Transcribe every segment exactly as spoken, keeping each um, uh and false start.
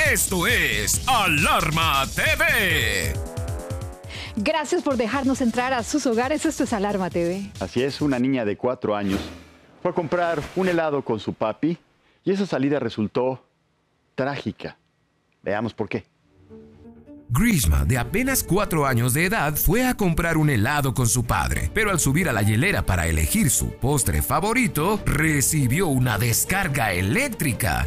Esto es Alarma T V. Gracias por dejarnos entrar a sus hogares. Esto es Alarma T V. Así es, una niña de cuatro años fue a comprar un helado con su papi y esa salida resultó trágica. Veamos por qué. Grishma, de apenas cuatro años de edad, fue a comprar un helado con su padre, pero al subir a la hielera para elegir su postre favorito, recibió una descarga eléctrica.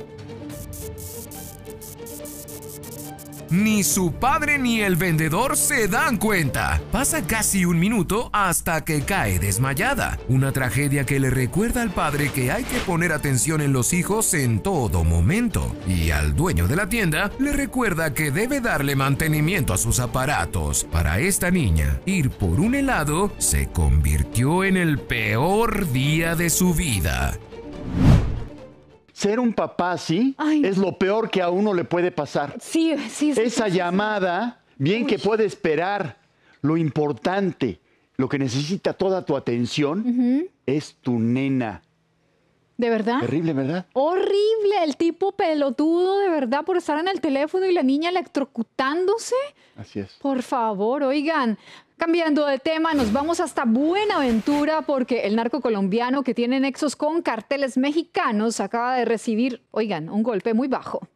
Ni su padre ni el vendedor se dan cuenta. Pasa casi un minuto hasta que cae desmayada. Una tragedia que le recuerda al padre que hay que poner atención en los hijos en todo momento. Y al dueño de la tienda le recuerda que debe darle mantenimiento a sus aparatos. Para esta niña, ir por un helado se convirtió en el peor día de su vida. Ser un papá así Ay. es lo peor que a uno le puede pasar. Sí, sí. sí Esa sí, llamada, bien Uy. que puede esperar. Lo importante, lo que necesita toda tu atención, uh-huh. es tu nena. ¿De verdad? Terrible, ¿verdad? Horrible, el tipo pelotudo, de verdad, por estar en el teléfono y la niña electrocutándose. Así es. Por favor, oigan. Cambiando de tema, nos vamos hasta Buenaventura porque el narco colombiano que tiene nexos con carteles mexicanos acaba de recibir, oigan, un golpe muy bajo.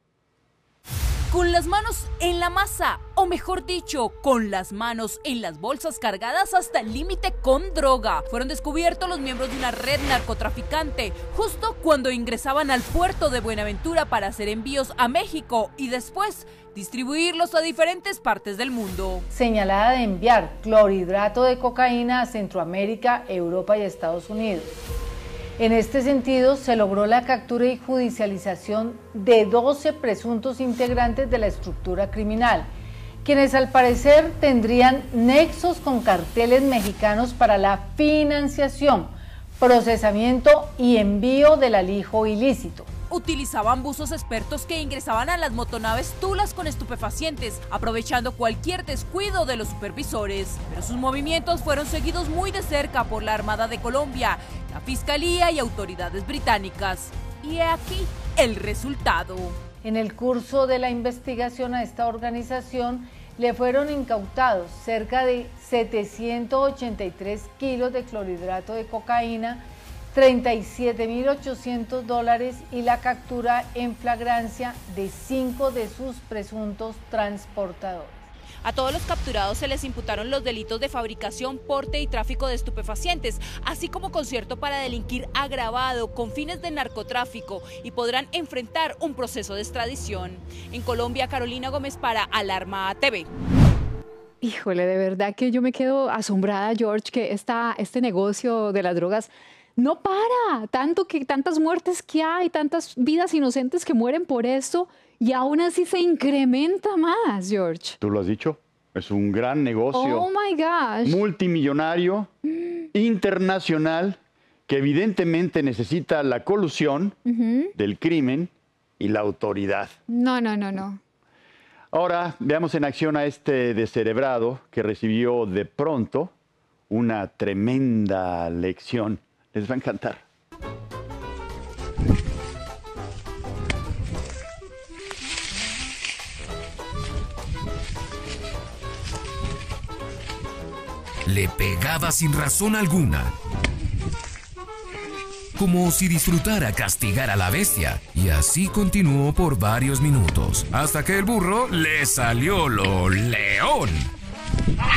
Con las manos en la masa, o mejor dicho, con las manos en las bolsas cargadas hasta el límite con droga, fueron descubiertos los miembros de una red narcotraficante justo cuando ingresaban al puerto de Buenaventura para hacer envíos a México y después distribuirlos a diferentes partes del mundo. Señalada de enviar clorhidrato de cocaína a Centroamérica, Europa y Estados Unidos. En este sentido, se logró la captura y judicialización de doce presuntos integrantes de la estructura criminal, quienes al parecer tendrían nexos con carteles mexicanos para la financiación, procesamiento y envío del alijo ilícito. Utilizaban buzos expertos que ingresaban a las motonaves tulas con estupefacientes, aprovechando cualquier descuido de los supervisores. Pero sus movimientos fueron seguidos muy de cerca por la Armada de Colombia, la Fiscalía y autoridades británicas. Y he aquí el resultado. En el curso de la investigación a esta organización le fueron incautados cerca de setecientos ochenta y tres kilos de clorhidrato de cocaína, treinta y siete mil ochocientos dólares y la captura en flagrancia de cinco de sus presuntos transportadores. A todos los capturados se les imputaron los delitos de fabricación, porte y tráfico de estupefacientes, así como concierto para delinquir agravado con fines de narcotráfico y podrán enfrentar un proceso de extradición. En Colombia, Carolina Gómez para Alarma T V. Híjole, de verdad que yo me quedo asombrada, George, que esta, este negocio de las drogas no para, tanto que tantas muertes que hay, tantas vidas inocentes que mueren por esto y aún así se incrementa más, George. Tú lo has dicho, es un gran negocio. Oh my gosh. Multimillonario, mm. internacional, que evidentemente necesita la colusión uh-huh. del crimen y la autoridad. No, no, no, no. Ahora veamos en acción a este descerebrado que recibió de pronto una tremenda lección. Les va a encantar. Le pegaba sin razón alguna, como si disfrutara castigar a la bestia, y así continuó por varios minutos, hasta que el burro le salió lo león.